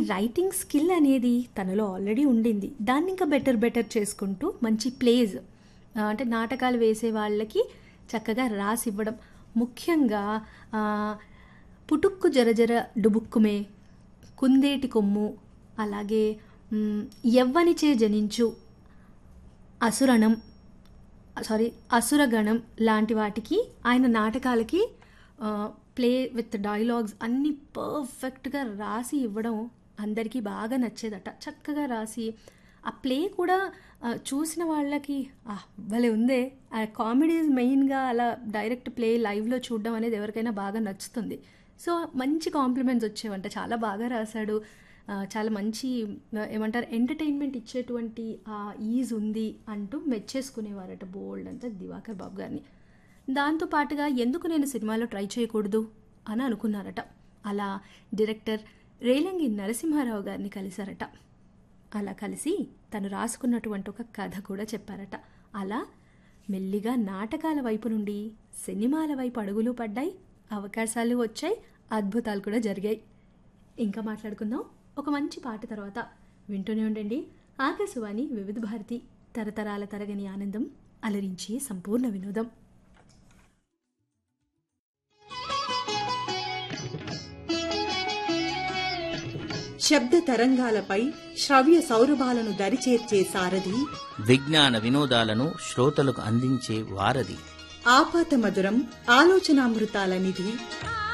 Writing skill అనేది తనలో already ఉండింది. దాన్ని ఇంకా బెటర్ చేసుకుంటూ మంచి ప్లేస్ అంటే నాటకాలు వేసే వాళ్ళకి చక్కగా రాసివ్వడం. ముఖ్యంగా ఆహ్, 'పుటుక్కు జరజర డుబుక్కుమే', 'కుందేటి కొమ్ము', అలాగే 'యవ్వనిచే జనించు', 'అసురణం' సారీ 'అసురగణం' లాంటి వాటికి ఆయన నాటకాలకి ప్లే విత్ డైలాగ్స్ అన్నీ పర్ఫెక్ట్‌గా రాసి ఇవ్వడం అందరికీ బాగా నచ్చేదట. చక్కగా రాసి ఆ ప్లే కూడా చూసిన వాళ్ళకి భలే ఉందే! ఆ కామెడీస్ మెయిన్‌గా అలా డైరెక్ట్ ప్లే లైవ్‌లో చూడడం అనేది ఎవరికైనా బాగా నచ్చుతుంది. సో, మంచి కాంప్లిమెంట్స్ వచ్చేవంట. చాలా బాగా రాశాడు. చాలా మంచి ఏమంటారు ఎంటర్‌టైన్‌మెంట్ ఇచ్చేటువంటి ఈజ్ ఉంది అంటూ మెచ్చేసుకునేవారట బోలెడంత దివాకర్ బాబు గారిని. దాంతో పాటుగా ఎందుకు నేను సినిమాలో ట్రై చేయకూడదు అని అనుకున్నారట. అలా డైరెక్టర్ రేలంగి నరసింహారావు గారిని కలిశారట. అలా కలిసి తను రాసుకున్నటువంటి ఒక కథ కూడా చెప్పారట. అలా మెల్లిగా నాటకాల వైపు నుండి సినిమాల వైపు అడుగులు పడ్డాయి, అవకాశాలు వచ్చాయి, అద్భుతాలు కూడా జరిగాయి. ఇంకా మాట్లాడుకుందాం ఒక మంచి పాట తర్వాత. వింటూనే ఉండండి ఆకాశవాణి వివిధ భారతి, తరతరాల తరగని ఆనందం, అలరించే సంపూర్ణ వినోదం. శబ్ద తరంగాలపై శ్రవ్య సౌరభాలను దరిచేర్చే సారథి, విజ్ఞాన వినోదాలను శ్రోతలకు అందించే వారధి, ఆపాత మధురం ఆలోచనామృతాల నిధి,